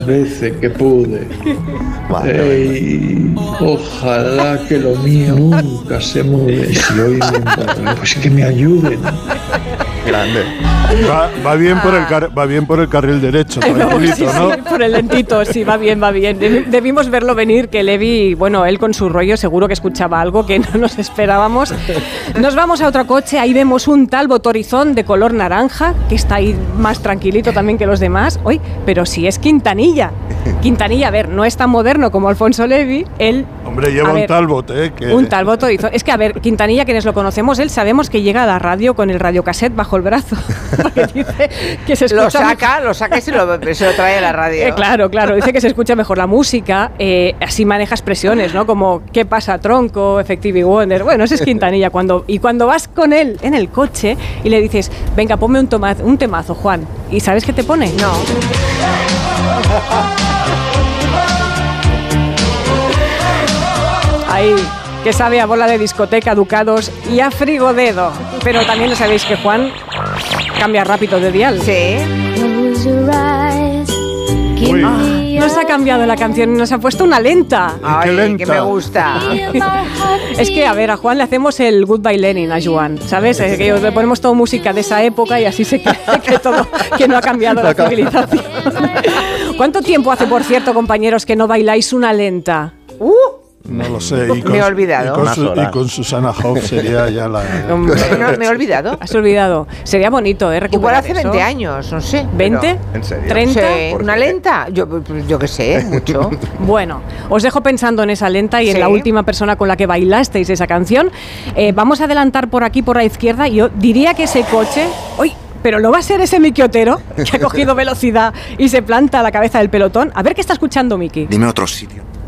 veces que pude. Vale. Ojalá que lo mío nunca se mude. Si hoy me emborracho, pues que me ayuden. Grande. Va bien por el carril derecho, tranquilito, sí, ¿no? sí, por el lentito, sí, va bien, va bien. Debimos verlo venir, que Levi, bueno, él con su rollo seguro que escuchaba algo que no nos esperábamos. Nos vamos a otro coche, ahí vemos un Talbot Horizon de color naranja, que está ahí más tranquilito también que los demás. Uy, pero si es Quintanilla. Quintanilla, a ver, no es tan moderno como Alfonso Levi, él... Hombre, lleva un Talbot, Un Talbot Horizon. Es que, a ver, Quintanilla, quienes lo conocemos, él sabemos que llega a la radio con el radiocassette bajo el brazo. Porque dice que se escucha... Lo saca y se lo trae a la radio. Claro, dice que se escucha mejor la música, así maneja expresiones, ¿no? Como, ¿qué pasa, tronco? Effective Wonder. Bueno, ese es Quintanilla. Cuando vas con él en el coche y le dices, venga, ponme un temazo, Juan. ¿Y sabes qué te pone? No. Ahí, que sabe a bola de discoteca, Ducados y a frigodedo. Pero también lo sabéis que Juan cambia rápido de dial. Sí. Nos ha cambiado la canción, nos ha puesto una lenta. Ay, lenta. Que me gusta. Es que, a ver, a Juan le hacemos el Goodbye Lenin a Joan, ¿sabes? Que le ponemos toda música de esa época y así se cree que todo, que no ha cambiado la civilización. ¿Cuánto tiempo hace, por cierto, compañeros, que no bailáis una lenta? No lo sé. Me he olvidado. Y con Susana Hoff sería ya la... No, me he olvidado. Has olvidado. Sería bonito, recuperar igual hace eso. 20 años, no sé. ¿20? ¿En serio? ¿30? Sí, ¿una lenta? Yo qué sé, mucho. Bueno, os dejo pensando en esa lenta y en la última persona con la que bailasteis esa canción. Vamos a adelantar por aquí, por la izquierda. Yo diría que ese coche... ¡Uy! Pero no va a ser ese Miki Otero que ha cogido velocidad y se planta a la cabeza del pelotón. A ver qué está escuchando Miki. Dime otro sitio.